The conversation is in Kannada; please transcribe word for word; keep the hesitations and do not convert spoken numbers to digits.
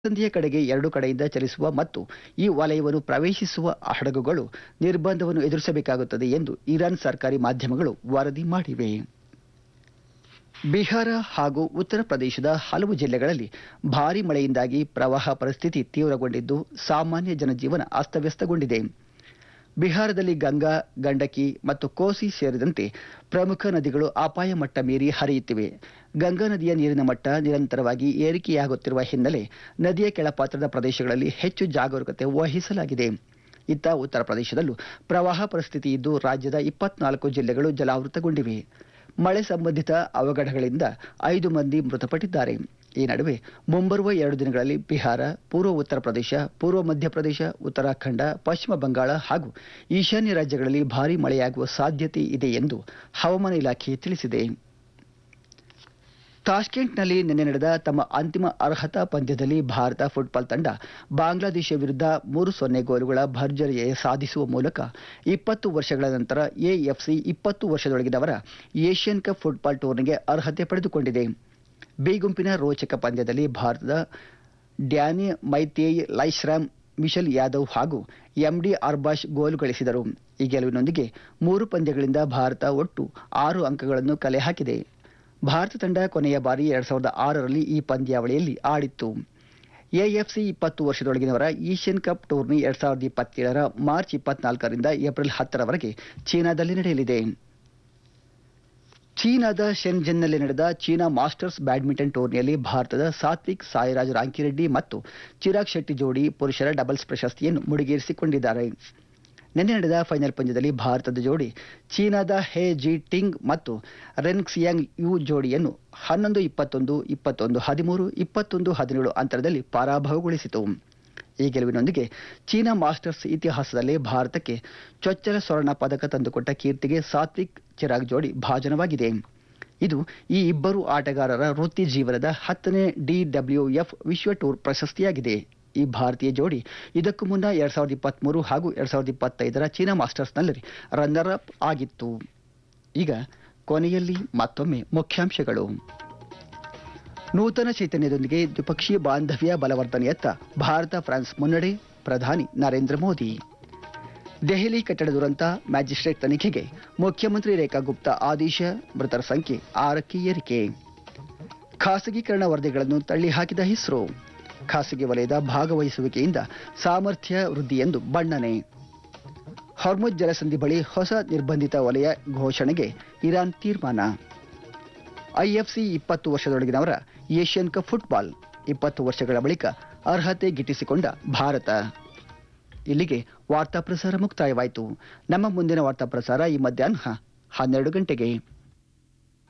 ಸಂಧಿಯ ಕಡೆಗೆ ಎರಡು ಕಡೆಯಿಂದ ಚಲಿಸುವ ಮತ್ತು ಈ ವಲಯವನ್ನು ಪ್ರವೇಶಿಸುವ ಹಡಗುಗಳು ನಿರ್ಬಂಧವನ್ನು ಎದುರಿಸಬೇಕಾಗುತ್ತದೆ ಎಂದು ಇರಾನ್ ಸರ್ಕಾರಿ ಮಾಧ್ಯಮಗಳು ವರದಿ ಮಾಡಿವೆ. ಬಿಹಾರ ಹಾಗೂ ಉತ್ತರ ಪ್ರದೇಶದ ಹಲವು ಜಿಲ್ಲೆಗಳಲ್ಲಿ ಭಾರೀ ಮಳೆಯಿಂದಾಗಿ ಪ್ರವಾಹ ಪರಿಸ್ಥಿತಿ ತೀವ್ರಗೊಂಡಿದ್ದು ಸಾಮಾನ್ಯ ಜನಜೀವನ ಅಸ್ತವ್ಯಸ್ತಗೊಂಡಿದೆ. ಬಿಹಾರದಲ್ಲಿ ಗಂಗಾ, ಗಂಡಕಿ ಮತ್ತು ಕೋಸಿ ಸೇರಿದಂತೆ ಪ್ರಮುಖ ನದಿಗಳು ಅಪಾಯ ಮಟ್ಟ ಮೀರಿ ಹರಿಯುತ್ತಿವೆ. ಗಂಗಾ ನದಿಯ ನೀರಿನ ಮಟ್ಟ ನಿರಂತರವಾಗಿ ಏರಿಕೆಯಾಗುತ್ತಿರುವ ಹಿನ್ನೆಲೆ ನದಿಯ ಕೆಳಪಾತ್ರದ ಪ್ರದೇಶಗಳಲ್ಲಿ ಹೆಚ್ಚು ಜಾಗರೂಕತೆ ವಹಿಸಲಾಗಿದೆ. ಇತ್ತ ಉತ್ತರ ಪ್ರದೇಶದಲ್ಲೂ ಪ್ರವಾಹ ಪರಿಸ್ಥಿತಿ ಇದ್ದು ರಾಜ್ಯದ ಇಪ್ಪತ್ನಾಲ್ಕು ಜಿಲ್ಲೆಗಳು ಜಲಾವೃತಗೊಂಡಿವೆ. ಮಳೆ ಸಂಬಂಧಿತ ಅವಘಡಗಳಿಂದ ಐದು ಮಂದಿ ಮೃತಪಟ್ಟಿದ್ದಾರೆ. ಈ ನಡುವೆ ಮುಂಬರುವ ಎರಡು ದಿನಗಳಲ್ಲಿ ಬಿಹಾರ, ಪೂರ್ವ ಉತ್ತರ ಪ್ರದೇಶ, ಪೂರ್ವ ಮಧ್ಯಪ್ರದೇಶ, ಉತ್ತರಾಖಂಡ, ಪಶ್ಚಿಮ ಬಂಗಾಳ ಹಾಗೂ ಈಶಾನ್ಯ ರಾಜ್ಯಗಳಲ್ಲಿ ಭಾರೀ ಮಳೆಯಾಗುವ ಸಾಧ್ಯತೆ ಇದೆ ಎಂದು ಹವಾಮಾನ ಇಲಾಖೆ ತಿಳಿಸಿದೆ. ತಾಷ್ಕೆಂಟ್ನಲ್ಲಿ ನಿನ್ನೆ ನಡೆದ ತಮ್ಮ ಅಂತಿಮ ಅರ್ಹತಾ ಪಂದ್ಯದಲ್ಲಿ ಭಾರತ ಫುಟ್ಬಾಲ್ ತಂಡ ಬಾಂಗ್ಲಾದೇಶ ವಿರುದ್ಧ ಮೂರು ಸೊನ್ನೆ ಗೋಲುಗಳ ಭರ್ಜರಿ ಜಯ ಸಾಧಿಸುವ ಮೂಲಕ ಇಪ್ಪತ್ತು ವರ್ಷಗಳ ನಂತರ ಎಎಫ್ಸಿ ಇಪ್ಪತ್ತು ವರ್ಷದೊಳಗಿನವರ ಏಷ್ಯನ್ ಕಪ್ ಫುಟ್ಬಾಲ್ ಟೂರ್ನಿಗೆ ಅರ್ಹತೆ ಪಡೆದುಕೊಂಡಿದೆ. ಬಿ ಗುಂಪಿನ ರೋಚಕ ಪಂದ್ಯದಲ್ಲಿ ಭಾರತದ ಡ್ಯಾನಿ ಮೈತೇಯ್, ಲೈಶ್ರಾಮ್, ಮಿಶೆಲ್ ಯಾದವ್ ಹಾಗೂ ಎಂಡಿ ಅರ್ಬಾಷ್ ಗೋಲು ಗಳಿಸಿದರು. ಈ ಗೆಲುವಿನೊಂದಿಗೆ ಮೂರು ಪಂದ್ಯಗಳಿಂದ ಭಾರತ ಒಟ್ಟು ಆರು ಅಂಕಗಳನ್ನು ಕಲೆ ಹಾಕಿದೆ. ಭಾರತ ತಂಡ ಕೊನೆಯ ಬಾರಿ ಎರಡ್ ಸಾವಿರದ ಆರರಲ್ಲಿ ಈ ಪಂದ್ಯಾವಳಿಯಲ್ಲಿ ಆಡಿತ್ತು. ಎಎಫ್ಸಿ ಇಪ್ಪತ್ತು ವರ್ಷದೊಳಗಿನವರ ಏಷ್ಯನ್ ಕಪ್ ಟೂರ್ನಿ ಎರಡ್ ಸಾವಿರದ ಇಪ್ಪತ್ತೇಳರ ಮಾರ್ಚ್ ಇಪ್ಪತ್ನಾಲ್ಕರಿಂದ ಏಪ್ರಿಲ್ ಹತ್ತರವರೆಗೆ ಚೀನಾದಲ್ಲಿ ನಡೆಯಲಿದೆ. ಚೀನಾದ ಶೆನ್ಜೆನ್ನಲ್ಲಿ ನಡೆದ ಚೀನಾ ಮಾಸ್ಟರ್ಸ್ ಬ್ಯಾಡ್ಮಿಂಟನ್ ಟೂರ್ನಿಯಲ್ಲಿ ಭಾರತದ ಸಾತ್ವಿಕ್ ಸಾಯಿರಾಜ್ ರಾಂಕಿರೆಡ್ಡಿ ಮತ್ತು ಚಿರಾಗ್ ಶೆಟ್ಟಿ ಜೋಡಿ ಪುರುಷರ ಡಬಲ್ಸ್ ಪ್ರಶಸ್ತಿಯನ್ನು ಮುಡಿಗೇರಿಸಿಕೊಂಡಿದ್ದಾರೆ. ನಿನ್ನೆ ನಡೆದ ಫೈನಲ್ ಪಂದ್ಯದಲ್ಲಿ ಭಾರತದ ಜೋಡಿ ಚೀನಾದ ಹೆ ಜಿ ಟಿಂಗ್ ಮತ್ತು ರೆನ್ ಕ್ಸಿಯಾಂಗ್ ಯು ಜೋಡಿಯನ್ನು ಹನ್ನೊಂದು ಇಪ್ಪತ್ತೊಂದು, ಇಪ್ಪತ್ತೊಂದು ಹದಿಮೂರು, ಇಪ್ಪತ್ತೊಂದು ಹದಿನೇಳು ಅಂತರದಲ್ಲಿ ಪರಾಭವಗೊಳಿಸಿತು. ಈ ಗೆಲುವಿನೊಂದಿಗೆ ಚೀನಾ ಮಾಸ್ಟರ್ಸ್ ಇತಿಹಾಸದಲ್ಲೇ ಭಾರತಕ್ಕೆ ಚೊಚ್ಚಲ ಸ್ವರ್ಣ ಪದಕ ತಂದುಕೊಟ್ಟ ಕೀರ್ತಿಗೆ ಸಾತ್ವಿಕ್ ಚಿರಾಗ್ ಜೋಡಿ ಭಾಜನವಾಗಿದೆ. ಇದು ಈ ಇಬ್ಬರು ಆಟಗಾರರ ವೃತ್ತಿ ಜೀವನದ ಹತ್ತನೇ ಡಿಡಬ್ಲ್ಯೂಎಫ್ ವಿಶ್ವ ಟೂರ್ ಪ್ರಶಸ್ತಿಯಾಗಿದೆ. ಈ ಭಾರತೀಯ ಜೋಡಿ ಇದಕ್ಕೂ ಮುನ್ನ ಎರಡ್ ಸಾವಿರದ ಇಪ್ಪತ್ಮೂರು ಹಾಗೂ ಎರಡ್ ಸಾವಿರದ ಇಪ್ಪತ್ತೈದರ ಚೀನಾ ಮಾಸ್ಟರ್ಸ್ನಲ್ಲಿ ರನ್ನರ್ ಅಪ್ ಆಗಿತ್ತು. ಈಗ ಕೊನೆಯಲ್ಲಿ ಮತ್ತೊಮ್ಮೆ ಮುಖ್ಯಾಂಶಗಳು. ನೂತನ ಚೈತನ್ಯದೊಂದಿಗೆ ದ್ವಿಪಕ್ಷೀಯ ಬಾಂಧವ್ಯ ಬಲವರ್ಧನೆಯತ್ತ ಭಾರತ ಫ್ರಾನ್ಸ್ ಮುನ್ನಡೆ, ಪ್ರಧಾನಿ ನರೇಂದ್ರ ಮೋದಿ. ದೆಹಲಿ ಕಟ್ಟಡ ದುರಂತ, ಮ್ಯಾಜಿಸ್ಟ್ರೇಟ್ ತನಿಖೆಗೆ ಮುಖ್ಯಮಂತ್ರಿ ರೇಖಾ ಗುಪ್ತಾ ಆದೇಶ, ಮೃತರ ಸಂಖ್ಯೆ ಆರಕ್ಕೆ ಏರಿಕೆ. ಖಾಸಗೀಕರಣ ವರದಿಗಳನ್ನು ತಳ್ಳಿಹಾಕಿದ ಇಸ್ರೋ, ಖಾಸಗಿ ವಲಯದ ಭಾಗವಹಿಸುವಿಕೆಯಿಂದ ಸಾಮರ್ಥ್ಯ ವೃದ್ಧಿ ಎಂದು ಬಣ್ಣನೆ. ಹಾರ್ಮುಜ್ ಜಲಸಂಧಿ ಬಳಿ ಹೊಸ ನಿರ್ಬಂಧಿತ ವಲಯ ಘೋಷಣೆಗೆ ಇರಾನ್ ತೀರ್ಮಾನ. ಐಎಫ್ಸಿ ಇಪ್ಪತ್ತು ವರ್ಷದೊಳಗಿನವರ ಏಷ್ಯನ್ ಕಪ್ ಫುಟ್ಬಾಲ್, ಇಪ್ಪತ್ತು ವರ್ಷಗಳ ಬಳಿಕ ಅರ್ಹತೆ ಗಿಟ್ಟಿಸಿಕೊಂಡ ಭಾರತ. ಇಲ್ಲಿಗೆ ವಾರ್ತಾ ಪ್ರಸಾರ ಮುಕ್ತಾಯವಾಯಿತು. ನಮ್ಮ ಮುಂದಿನ ವಾರ್ತಾ ಪ್ರಸಾರ ಈ ಮಧ್ಯಾಹ್ನ ಹನ್ನೆರಡು ಗಂಟೆಗೆ.